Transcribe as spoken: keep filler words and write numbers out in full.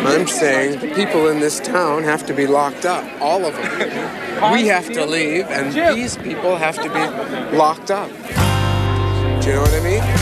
I'm saying the people in this town have to be locked up, all of them. We have to leave, and these people have to be locked up. Do you know what I mean?